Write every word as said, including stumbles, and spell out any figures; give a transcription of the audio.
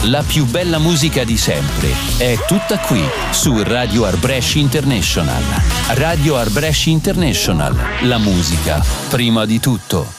La più bella musica di sempre è tutta qui su Radio Arbresh International. Radio Arbresh International, la musica prima di tutto.